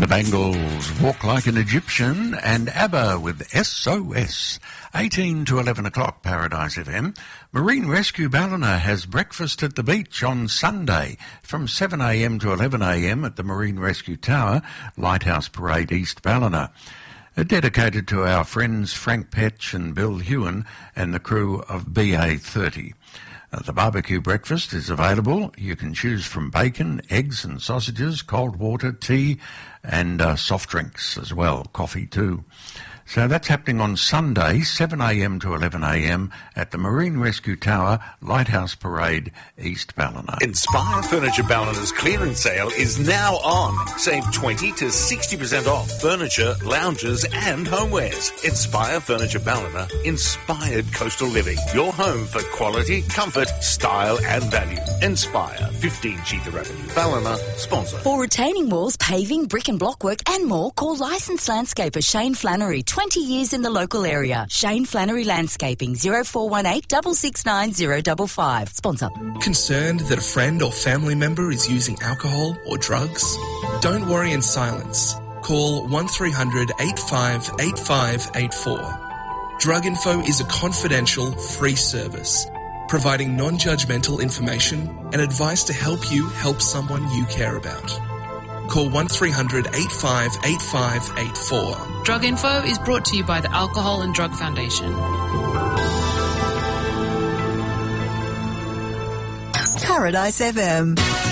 The Bangles, Walk Like an Egyptian, and ABBA with SOS. 18 to 11 o'clock, Paradise FM. Marine Rescue Ballina has breakfast at the beach on Sunday from 7am to 11am at the Marine Rescue Tower, Lighthouse Parade, East Ballina. Dedicated to our friends Frank Petch and Bill Hewen and the crew of BA30. The barbecue breakfast is available. You can choose from bacon, eggs and sausages, cold water, tea and soft drinks as well, coffee too. So that's happening on Sunday, 7am to 11am at the Marine Rescue Tower, Lighthouse Parade, East Ballina. Inspire Furniture Ballina's clearance sale is now on. Save 20 to 60% off furniture, lounges and homewares. Inspire Furniture Ballina, inspired coastal living. Your home for quality, comfort, style and value. Inspire, 15 Cheetah Avenue, Ballina, sponsor. For retaining walls, paving, brick and block work and more, call licensed landscaper Shane Flannery, 20 years in the local area. Shane Flannery Landscaping, 0418 669 055. Sponsor. Concerned that a friend or family member is using alcohol or drugs? Don't worry in silence. Call 1300 858584. Drug Info is a confidential, free service, providing non-judgmental information and advice to help you help someone you care about. Call 1300 858584. Drug Info is brought to you by the Alcohol and Drug Foundation. Paradise FM.